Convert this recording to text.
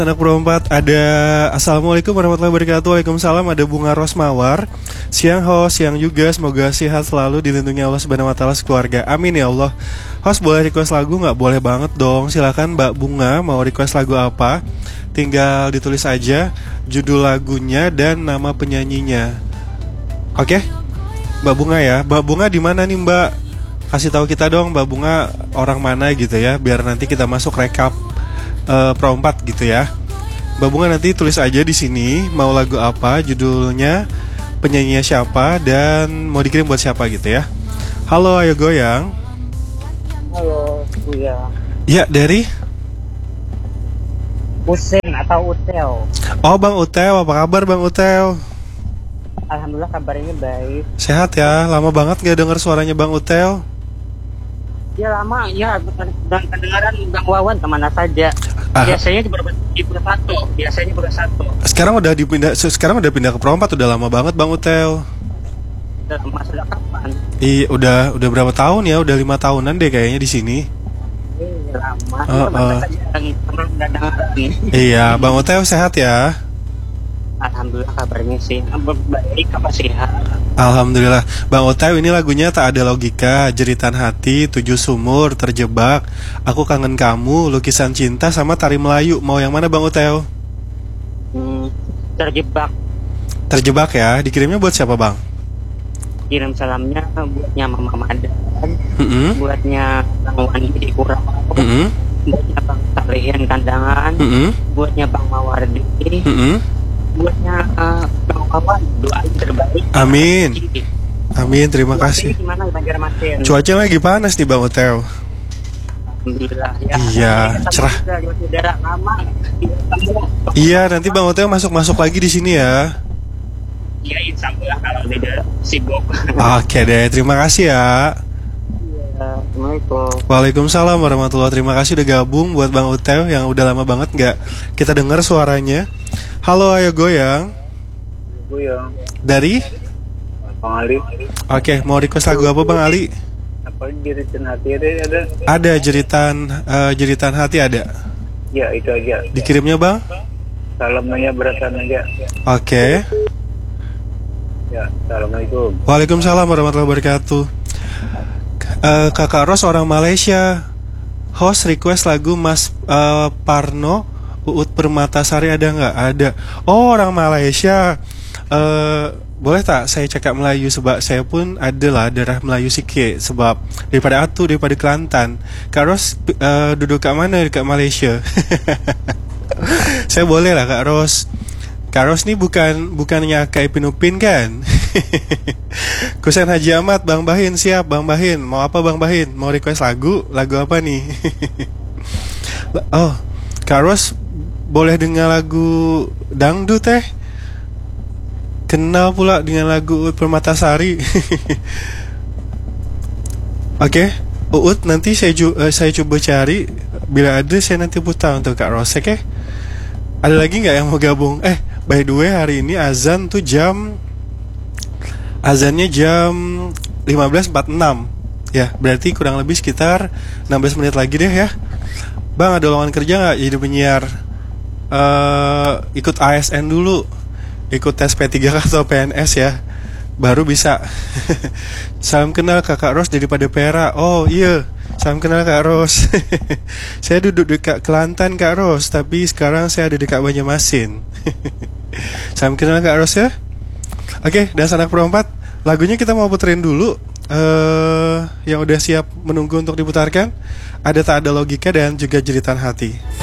Anak perempat ada. Assalamualaikum warahmatullahi wabarakatuh. Waalaikumsalam. Ada Bunga Rosmawar. Siang host, siang juga. Semoga sehat selalu, dilindungi Allah Subhanahu wa taala sekeluarga. Amin ya Allah. Host boleh request lagu nggak? Boleh banget dong. Silakan Mbak Bunga, mau request lagu apa? Tinggal ditulis aja judul lagunya dan nama penyanyinya. Oke? Mbak Bunga ya. Mbak Bunga di mana nih Mbak? Kasih tahu kita dong Mbak Bunga orang mana gitu ya, biar nanti kita masuk rekap Pro 4 gitu ya. Mbak Bunga nanti tulis aja di sini mau lagu apa, judulnya, penyanyinya siapa, dan mau dikirim buat siapa gitu ya. Halo, ayo goyang. Halo, Buya. Ya, dari Usen atau Utel. Oh, Bang Utel, apa kabar Bang Utel? Alhamdulillah kabarnya baik. Sehat ya, lama banget gak denger suaranya Bang Utel. Ya lama, ya dan kedengaran Bang Wawan kemana saja. Biasanya di Purwakarta, biasanya Purwakarta. Sekarang udah pindah ke Pro 4, udah lama banget Bang Utel. Udah lama, sudah kapan? Iya, udah berapa tahun ya? Udah 5 tahunan deh kayaknya di sini. Lama. Iya, Bang Utel sehat ya? Alhamdulillah kabarnya sih baik, apa sehat. Alhamdulillah. Bang Utel, ini lagunya Tak Ada Logika, Jeritan Hati, Tujuh Sumur, Terjebak, Aku Kangen Kamu, Lukisan Cinta, sama Tari Melayu. Mau yang mana Bang Utel? Terjebak. Terjebak ya. Dikirimnya buat siapa Bang? Kirim salamnya buatnya Mama Madan, buatnya Bang Wandi di Kurang, buatnya Bang Talian Kandangan, buatnya Bang Mawardi, buatnya Bang Wawan. Doa terbaik. Amin. Amin, terima kasih. Gimana Banjarmasin? Cuaca lagi panas nih Bang Utel. Alhamdulillah ya. Iya, cerah. Udara lama. Iya, nanti Bang Utel masuk lagi di sini ya. Iya, insyaallah kalau beda sibuk. Oke deh, terima kasih ya. Assalamualaikum. Waalaikumsalam warahmatullahi. Terima kasih udah gabung buat Bang Utel yang udah lama banget nggak kita dengar suaranya. Halo, ayo goyang. Goyang. Dari Bang Ali. Oke, mau request lagu apa Bang Ali? Apa Jeritan Hati ada? Ada jeritan hati ada. Ya, itu aja. Dikirimnya Bang? Salamnya beratan aja. Oke. Ya, assalamualaikum. Waalaikumsalam warahmatullahi wabarakatuh. Kakak Ros orang Malaysia. Host request lagu Mas Parno, Uut Permatasari ada nggak? Ada. Oh, orang Malaysia. Boleh tak saya cakap Melayu, sebab saya pun adalah darah Melayu sikit, sebab daripada daripada Kelantan. Kak Ros duduk kat mana dekat Malaysia? Saya boleh lah Kak Ros. Kak Ros ni bukannya Kak Ipin Upin kan? Kusen Haji Ahmad, Bang Bahin siap. Bang Bahin, mau apa Bang Bahin? Mau request lagu? Lagu apa nih? Oh, Kak Ros boleh dengar lagu dangdut teh? Kenal pula dengan lagu Uut Permatasari. Oke, Uut nanti saya coba cari. Bila ada saya nanti putar untuk Kak Ros, oke? Ada lagi nggak yang mau gabung? By the way, hari ini azannya jam 15.46. Ya, berarti kurang lebih sekitar 16 menit lagi deh ya. Bang, ada lowongan kerja nggak jadi penyiar? Ikut ASN dulu, ikut tes P3K atau PNS ya, baru bisa. Salam kenal Kakak Ros daripada Perak. Oh iya, salam kenal Kak Ros. Saya duduk dekat Kelantan Kak Ros, tapi sekarang saya ada dekat Banjarmasin. Salam kenal Kak Ros ya. Oke, dan Sanak Pro 4, lagunya kita mau puterin dulu. Yang udah siap menunggu untuk diputarkan ada Tak Ada Logika dan juga Jeritan Hati.